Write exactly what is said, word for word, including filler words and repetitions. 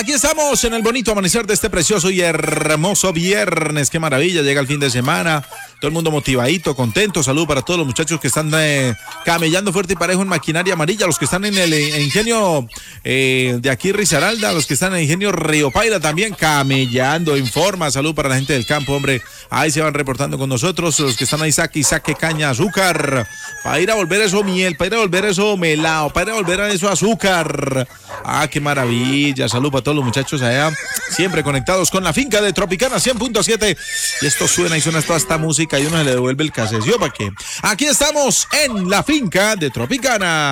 Aquí estamos en el bonito amanecer de este precioso y hermoso viernes. Qué maravilla, llega el fin de semana. Todo el mundo motivadito, contento. Salud para todos los muchachos que están eh, camellando fuerte y parejo en maquinaria amarilla, los que están en el eh, ingenio eh, de aquí Risaralda, los que están en el ingenio Río Paila también camellando en forma. Salud para la gente del campo, hombre. Ahí se van reportando con nosotros, los que están ahí saque y saque caña, azúcar, para ir a volver eso miel, para ir a volver eso melado, para ir a volver a eso azúcar. Ah, qué maravilla. Salud para todos los muchachos allá, siempre conectados con la finca de Tropicana cien punto siete. Y esto suena y suena toda esta música y uno se le devuelve el casesio para qué. Aquí estamos en la finca de Tropicana.